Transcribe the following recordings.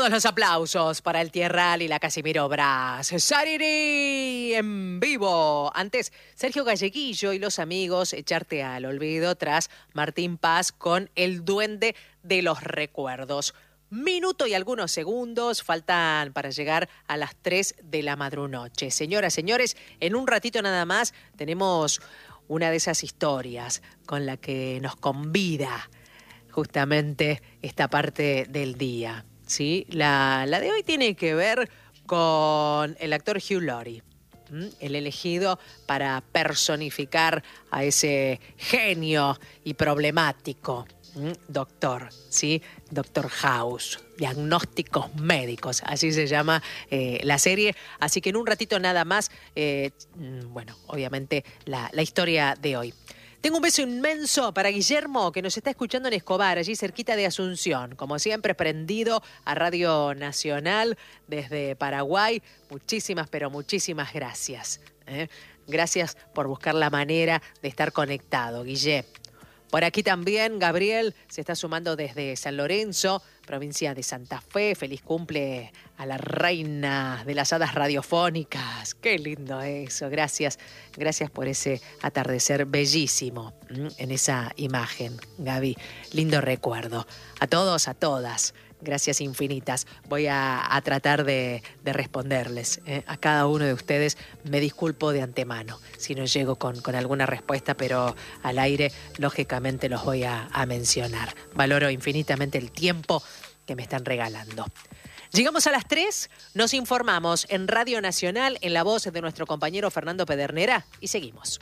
Todos los aplausos para el Tierral y la Casimiro Brás. Sariri en vivo. Antes, Sergio Galleguillo y los amigos, echarte al olvido tras Martín Paz con El Duende de los Recuerdos. Minuto y algunos segundos faltan para llegar a las 3 de la madrunoche. Señoras, señores, en un ratito nada más tenemos una de esas historias con la que nos convida justamente esta parte del día. ¿Sí? La de hoy tiene que ver con el actor Hugh Laurie, el elegido para personificar a ese genio y problemático doctor, ¿sí? Doctor House, Diagnósticos Médicos, así se llama la serie. Así que en un ratito nada más, obviamente la historia de hoy. Tengo un beso inmenso para Guillermo, que nos está escuchando en Escobar, allí cerquita de Asunción. Como siempre, prendido a Radio Nacional desde Paraguay. Muchísimas, pero muchísimas gracias. Gracias por buscar la manera de estar conectado, Guille. Por aquí también Gabriel se está sumando desde San Lorenzo, provincia de Santa Fe. Feliz cumple a la reina de las hadas radiofónicas. Qué lindo eso. Gracias por ese atardecer bellísimo en esa imagen, Gaby. Lindo recuerdo. A todos, a todas. Gracias infinitas. Voy a tratar de responderles. A cada uno de ustedes me disculpo de antemano si no llego con alguna respuesta, pero al aire lógicamente los voy a mencionar. Valoro infinitamente el tiempo que me están regalando. Llegamos a las 3, nos informamos en Radio Nacional en la voz de nuestro compañero Fernando Pedernera y seguimos.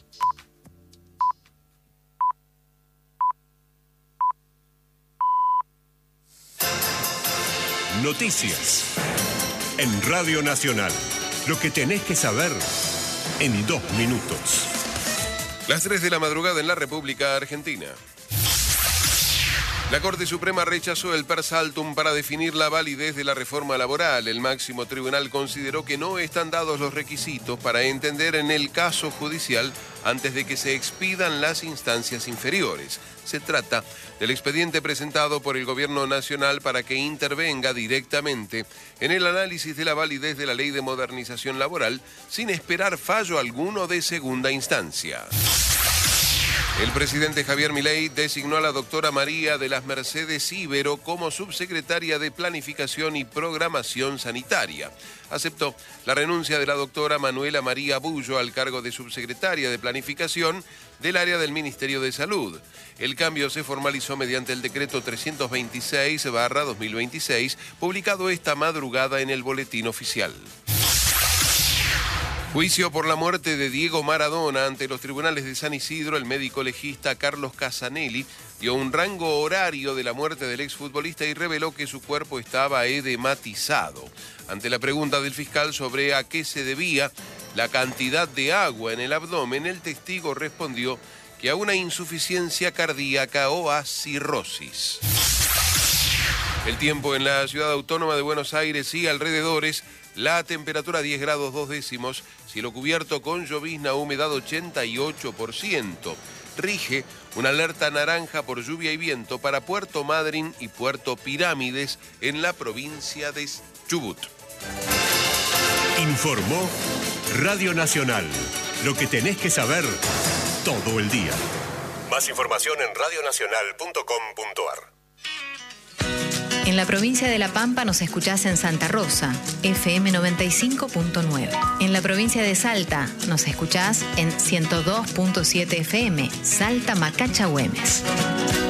Noticias en Radio Nacional. Lo que tenés que saber en 2 minutos. Las 3 de la madrugada en la República Argentina. La Corte Suprema rechazó el per saltum para definir la validez de la reforma laboral. El máximo tribunal consideró que no están dados los requisitos para entender en el caso judicial antes de que se expidan las instancias inferiores. Se trata del expediente presentado por el Gobierno Nacional para que intervenga directamente en el análisis de la validez de la Ley de Modernización Laboral sin esperar fallo alguno de segunda instancia. El presidente Javier Milei designó a la doctora María de las Mercedes Ibero como subsecretaria de Planificación y Programación Sanitaria. Aceptó la renuncia de la doctora Manuela María Bullo al cargo de subsecretaria de Planificación del área del Ministerio de Salud. El cambio se formalizó mediante el decreto 326/2026, publicado esta madrugada en el Boletín Oficial. Juicio por la muerte de Diego Maradona. Ante los tribunales de San Isidro, el médico legista Carlos Casanelli dio un rango horario de la muerte del exfutbolista y reveló que su cuerpo estaba edematizado. Ante la pregunta del fiscal sobre a qué se debía la cantidad de agua en el abdomen, el testigo respondió que a una insuficiencia cardíaca o a cirrosis. El tiempo en la ciudad autónoma de Buenos Aires y alrededores. La temperatura 10 grados 2 décimos, cielo cubierto con llovizna, humedad 88%. Rige una alerta naranja por lluvia y viento para Puerto Madryn y Puerto Pirámides en la provincia de Chubut. Informó Radio Nacional. Lo que tenés que saber todo el día. Más información en radionacional.com.ar. En la provincia de La Pampa nos escuchás en Santa Rosa, FM 95.9. En la provincia de Salta nos escuchás en 102.7 FM, Salta Macacha Güemes.